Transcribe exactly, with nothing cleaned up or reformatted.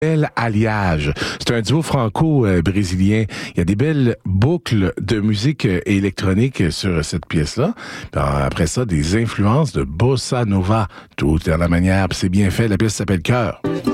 bel alliage. C'est un duo franco-brésilien. Il y a des belles boucles de musique électronique sur cette pièce-là. Puis après ça, des influences de bossa nova. Tout à la manière, puis c'est bien fait. La pièce s'appelle Cœur.